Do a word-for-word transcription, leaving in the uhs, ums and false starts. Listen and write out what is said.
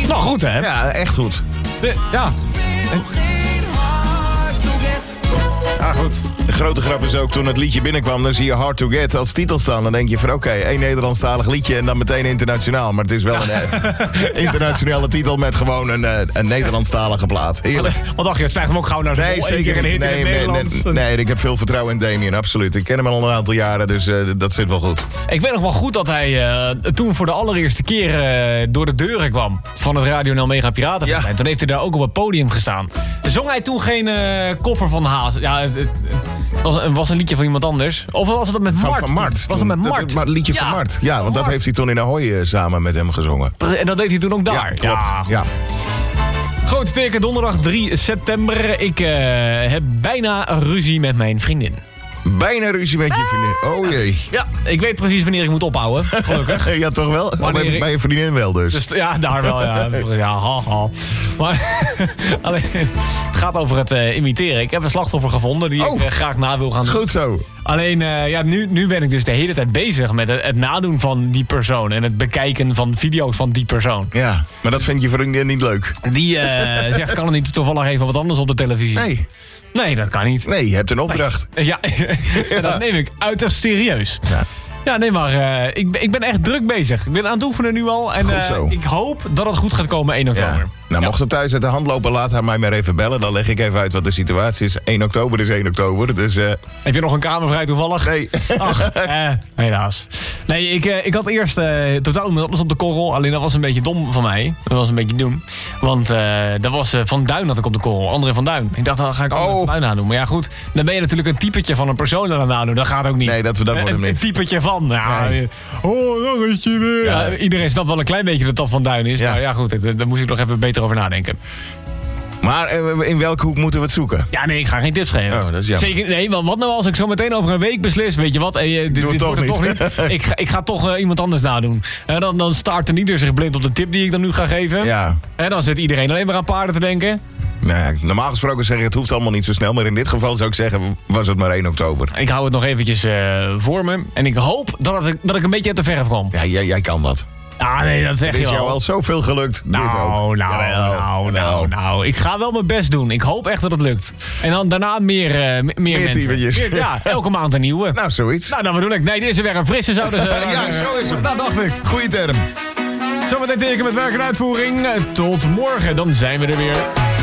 Nou, goed hè? Ja, echt goed. De, ja. Ja, goed. De grote grap is ook, toen het liedje binnenkwam, dan zie je Hard to Get als titel staan. Dan denk je van, oké, okay, één Nederlandstalig liedje en dan meteen internationaal. Maar het is wel een uh, internationale titel met gewoon een, uh, een Nederlandstalige plaat. Heerlijk. Wat dacht je, het stijgt hem ook gauw naar zijn Nee, zeker niet. Nee, nee, nee, nee, nee, ik heb veel vertrouwen in Damien, absoluut. Ik ken hem al een aantal jaren, dus uh, dat zit wel goed. Ik weet nog wel goed dat hij uh, toen voor de allereerste keer uh, door de deuren kwam van het Radio Nel Mega Piraten. Ja. Toen heeft hij daar ook op het podium gestaan. Zong hij toen geen uh, koffer van Haas? Ja, het, het was, een, was een liedje van iemand anders. Of was het met Mart? Van, van Mart. Was het met Mart? Het liedje ja. van Mart. Ja, want Mart. Dat heeft hij toen in Ahoy uh, samen met hem gezongen. En dat deed hij toen ook daar? Ja, klopt. Ja. ja. Grote teken, donderdag drie september. Ik uh, heb bijna ruzie met mijn vriendin. Bijna ruzie met je vriendin. Oh jee. Ja, ik weet precies wanneer ik moet ophouden. Gelukkig. Ja, toch wel? Wanneer bij, ik... bij je vriendin wel dus. dus. Ja, daar wel, ja. Ja, ha, ha. Maar alleen, het gaat over het uh, imiteren. Ik heb een slachtoffer gevonden die oh. ik uh, graag na wil gaan doen. Goed zo. Alleen, uh, ja, nu, nu ben ik dus de hele tijd bezig met het, het nadoen van die persoon. En het bekijken van video's van die persoon. Ja, maar dat vindt je vriendin niet leuk. Die uh, zegt, kan er niet toevallig even wat anders op de televisie? Nee. Nee, dat kan niet. Nee, je hebt een opdracht. Nee. Ja, ja, dat neem ik uiterst serieus. Ja. Ja, nee, maar uh, ik, ik ben echt druk bezig. Ik ben aan het oefenen nu al. En uh, ik hoop dat het goed gaat komen één oktober. Ja. Nou, mocht het thuis uit de hand lopen, laat haar mij maar even bellen. Dan leg ik even uit wat de situatie is. één oktober is één oktober, dus... Uh... Heb je nog een kamer vrij toevallig? Nee. Ach, eh, helaas. Nee, ik, uh, ik had eerst uh, totaal met alles op de korrel. Alleen dat was een beetje dom van mij. Dat was een beetje dom. Want uh, dat was uh, Van Duin had ik op de korrel. André van Duin. Ik dacht, dan ga ik André oh. van Duin nadoen. Maar ja, goed. Dan ben je natuurlijk een typetje van een persoon aan het nadoen. Dat gaat ook niet. Nee, dat, dat wordt hem niet. Een, een typetje van. Ja, nee. Oh, dan is je weer. Ja, iedereen snapt wel een klein beetje dat dat Van Duin is. Ja. Maar ja, goed. Daar moest ik nog even beter over nadenken. Maar in welke hoek moeten we het zoeken? Ja, nee, ik ga geen tips geven. Oh, dat is jammer. Zeker, nee, want wat nou als ik zo meteen over een week beslis, weet je wat, hey, dit, dit wordt het toch niet. ik, ga, ik ga toch uh, iemand anders nadoen. Uh, dan, dan start er ieder zich blind op de tip die ik dan nu ga geven. Ja. En dan zit iedereen alleen maar aan paarden te denken. Nou, normaal gesproken zeg ik, het hoeft allemaal niet zo snel. Maar in dit geval zou ik zeggen, was het maar één oktober. Ik hou het nog eventjes uh, voor me. En ik hoop dat, het, dat ik een beetje uit de verf kom. Ja, jij, jij kan dat. Ah, nee, dat zeg je wel. Het is jou al zoveel gelukt. Nou, dit ook. nou, nou, nou, nou, nou. Ik ga wel mijn best doen. Ik hoop echt dat het lukt. En dan daarna meer, uh, meer, meer mensen. Meer, ja, elke maand een nieuwe. Nou, zoiets. Nou, dan bedoel ik. Nee, dit is er weer een frisse. Zo, dus, uh, ja, zo is het. Dat dacht ik. Goeie term. Zometeen teken met werk en uitvoering. Tot morgen, dan zijn we er weer.